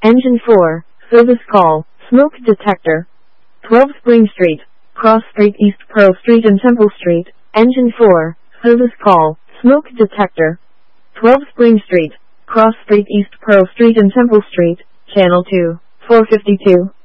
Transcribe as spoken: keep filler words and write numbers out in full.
Engine four, service call, smoke detector. twelve Spring Street, Cross Street East, Pearl Street and Temple Street. Engine four, service call, smoke detector. twelve Spring Street, Cross Street East, Pearl Street and Temple Street. Channel two, four fifty-two.